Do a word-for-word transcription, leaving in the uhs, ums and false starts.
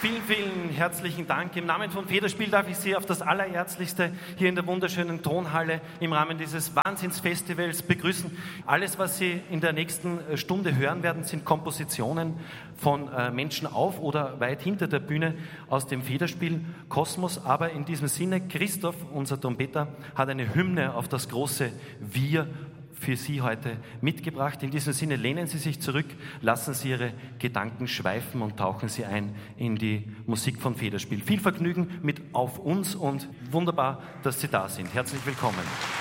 Vielen, vielen herzlichen Dank. Im Namen von Federspiel darf ich Sie auf das Allerherzlichste hier in der wunderschönen Tonhalle im Rahmen dieses Wahnsinnsfestivals begrüßen. Alles, was Sie in der nächsten Stunde hören werden, sind Kompositionen von Menschen auf oder weit hinter der Bühne aus dem Federspiel Kosmos. Aber in diesem Sinne, Christoph, unser Trompeter, hat eine Hymne auf das große Wir für Sie heute mitgebracht. In diesem Sinne lehnen Sie sich zurück, lassen Sie Ihre Gedanken schweifen und tauchen Sie ein in die Musik von Federspiel. Viel Vergnügen mit Auf uns und wunderbar, dass Sie da sind. Herzlich willkommen.